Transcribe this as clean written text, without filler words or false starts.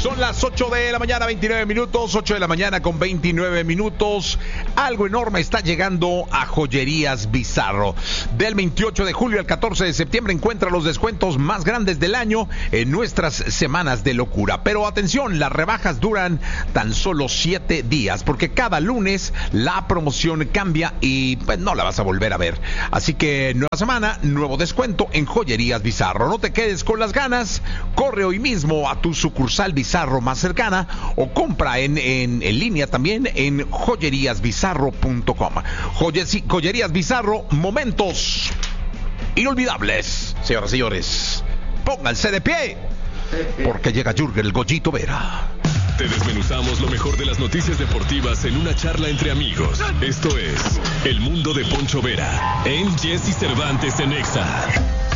Son las 8 de la mañana, 29 minutos, 8 de la mañana con 29 minutos. Algo enorme está llegando a Joyerías Bizarro. Del 28 de julio al 14 de septiembre encuentra los descuentos más grandes del año en nuestras semanas de locura. Pero atención, las rebajas duran tan solo 7 días, porque cada lunes la promoción cambia y pues no la vas a volver a ver. Así que nueva semana, nuevo descuento en Joyerías Bizarro. No te quedes con las ganas, corre hoy mismo a tu sucursal Bizarro más cercana o compra en línea también en joyeríasbizarro.com. Joyerías Bizarro, momentos inolvidables. Señoras y señores, pónganse de pie porque llega Jürgen el Goyito Vera. Te desmenuzamos lo mejor de las noticias deportivas en una charla entre amigos. Esto es El Mundo de Poncho Vera en Jesse Cervantes en Exa.